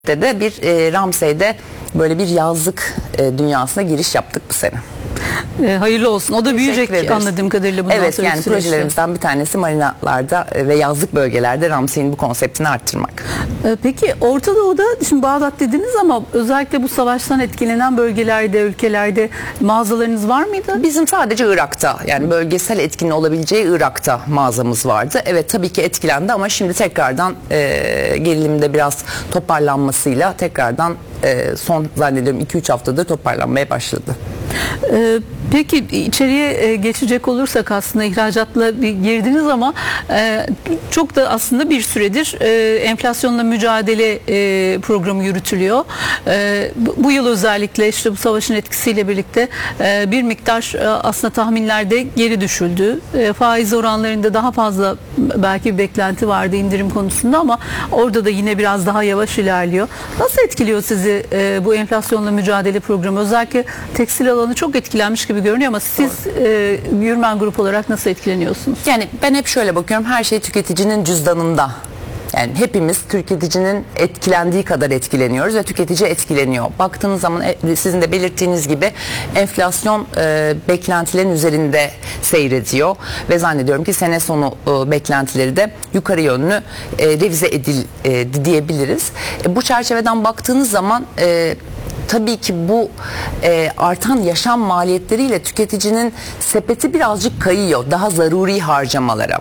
de bir Ramsey'de böyle bir yazlık dünyasına giriş yaptık bu sene. Hayırlı olsun. O da büyüyecek anladığım kadarıyla bundan evet, sonraki yani süreçte. projelerimizden bir tanesi marinalarda ve yazlık bölgelerde Ramsey'in bu konseptini arttırmak. Peki Orta Doğu'da, şimdi Bağdat dediniz ama özellikle bu savaştan etkilenen bölgelerde, ülkelerde mağazalarınız var mıydı? Bizim sadece Irak'ta, yani bölgesel etkinliği olabileceği Irak'ta mağazamız vardı. Evet, tabii ki etkilendi ama şimdi tekrardan gerilimde biraz toparlanmasıyla tekrardan son zannediyorum 2-3 haftadır toparlanmaya başladı. Peki içeriye geçecek olursak, aslında ihracatla bir girdiniz ama çok da aslında bir süredir enflasyonla mücadele programı yürütülüyor. Bu yıl özellikle işte bu savaşın etkisiyle birlikte bir miktar aslında tahminlerde geri düşüldü. Faiz oranlarında daha fazla belki bir beklenti vardı indirim konusunda ama orada da yine biraz daha yavaş ilerliyor. Nasıl etkiliyor sizi bu enflasyonla mücadele programı? Özellikle tekstil alanı çok etkilenmiş gibi görünüyor ama siz Yürmen Grup olarak nasıl etkileniyorsunuz? Yani ben hep şöyle bakıyorum, her şey tüketicinin cüzdanında. Yani hepimiz tüketicinin etkilendiği kadar etkileniyoruz ve tüketici etkileniyor. Baktığınız zaman sizin de belirttiğiniz gibi enflasyon beklentilerin üzerinde seyrediyor ve zannediyorum ki sene sonu beklentileri de yukarı yönlü revize edildi diyebiliriz. Bu çerçeveden baktığınız zaman tabii ki bu artan yaşam maliyetleriyle tüketicinin sepeti birazcık kayıyor. Daha zaruri harcamalara.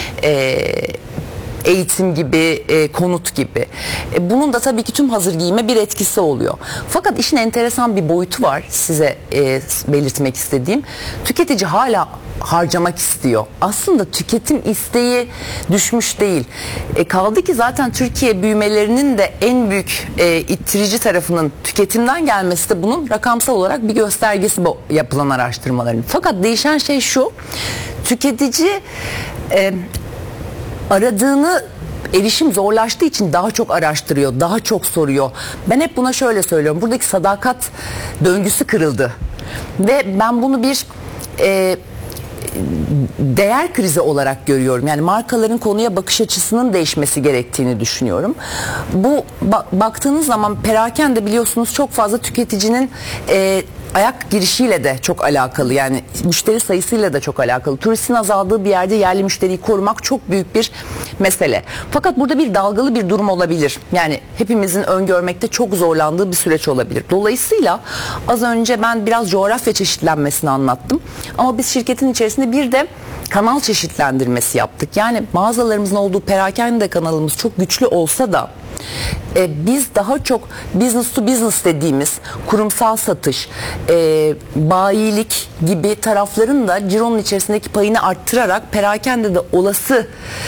Eğitim gibi, konut gibi. Bunun da tabii ki tüm hazır giyime bir etkisi oluyor. Fakat işin enteresan bir boyutu var size belirtmek istediğim. Tüketici hala harcamak istiyor. Aslında tüketim isteği düşmüş değil. Kaldı ki zaten Türkiye büyümelerinin de en büyük ittirici tarafının tüketimden gelmesi de bunun rakamsal olarak bir göstergesi bu yapılan araştırmaların. Fakat değişen şey şu: tüketici aradığını, erişim zorlaştığı için daha çok araştırıyor, daha çok soruyor. Ben hep buna şöyle söylüyorum: buradaki sadakat döngüsü kırıldı. Ve ben bunu bir değer krizi olarak görüyorum. Yani markaların konuya bakış açısının değişmesi gerektiğini düşünüyorum. Bu baktığınız zaman perakende biliyorsunuz çok fazla tüketicinin ayak girişiyle de çok alakalı, yani müşteri sayısıyla da çok alakalı. Turistin azaldığı bir yerde yerli müşteriyi korumak çok büyük bir mesele. Fakat burada bir dalgalı bir durum olabilir. Yani hepimizin öngörmekte çok zorlandığı bir süreç olabilir. Dolayısıyla az önce ben biraz coğrafya çeşitlenmesini anlattım. Ama biz şirketin içerisinde bir de kanal çeşitlendirmesi yaptık. Yani mağazalarımızın olduğu perakende kanalımız çok güçlü olsa da biz daha çok business to business dediğimiz kurumsal satış, bayilik gibi tarafların da cironun içerisindeki payını arttırarak perakende de olası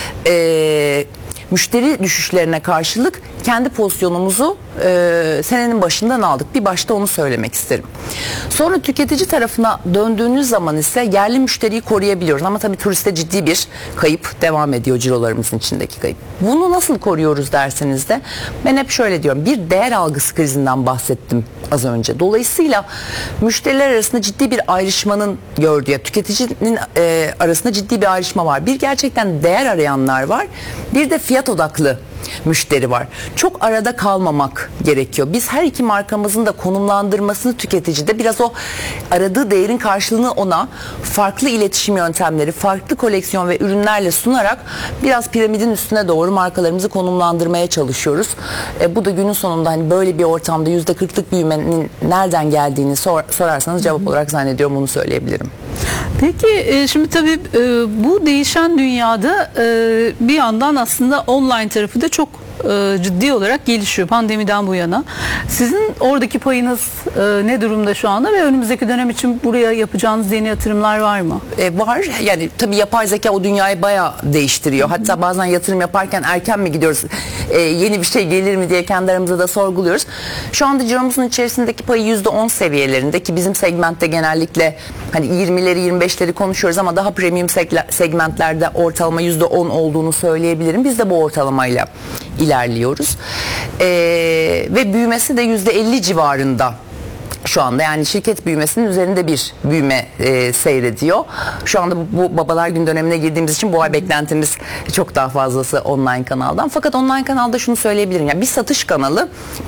müşteri düşüşlerine karşılık kendi pozisyonumuzu senenin başından aldık. Bir başta onu söylemek isterim. Sonra tüketici tarafına döndüğünüz zaman ise yerli müşteriyi koruyabiliyoruz. Ama tabii turiste ciddi bir kayıp devam ediyor, cirolarımızın içindeki kayıp. Bunu nasıl koruyoruz derseniz de ben hep şöyle diyorum: bir değer algısı krizinden bahsettim az önce. Dolayısıyla müşteriler arasında ciddi bir ayrışmanın gördüğü, tüketicinin arasında ciddi bir ayrışma var. Bir gerçekten değer arayanlar var. Bir de fiyat odaklı müşteri var. Çok arada kalmamak gerekiyor. Biz her iki markamızın da konumlandırmasını tüketicide biraz o aradığı değerin karşılığını ona farklı iletişim yöntemleri, farklı koleksiyon ve ürünlerle sunarak biraz piramidin üstüne doğru markalarımızı konumlandırmaya çalışıyoruz. Bu da günün sonunda hani böyle bir ortamda %40'lık büyümenin nereden geldiğini sorarsanız cevap olarak zannediyorum bunu söyleyebilirim. Peki şimdi tabii bu değişen dünyada bir yandan aslında online tarafı da çok ciddi olarak gelişiyor pandemiden bu yana. Sizin oradaki payınız ne durumda şu anda ve önümüzdeki dönem için buraya yapacağınız yeni yatırımlar var mı? Var. Yani tabii yapay zeka o dünyayı bayağı değiştiriyor. Hatta bazen yatırım yaparken erken mi gidiyoruz? Yeni bir şey gelir mi diye kendi aramızda da sorguluyoruz. Şu anda ciromuzun içerisindeki payı %10 seviyelerinde, ki bizim segmentte genellikle hani 20'leri 25'leri konuşuyoruz ama daha premium segmentlerde ortalama %10 olduğunu söyleyebilirim. Biz de bu ortalamayla ilerliyoruz. Ve büyümesi de %50 civarında Şu anda yani şirket büyümesinin üzerinde bir büyüme seyrediyor. Şu anda bu Babalar Günü dönemine girdiğimiz için bu ay beklentimiz çok daha fazlası online kanaldan. Fakat online kanalda şunu söyleyebilirim. Yani bir satış kanalı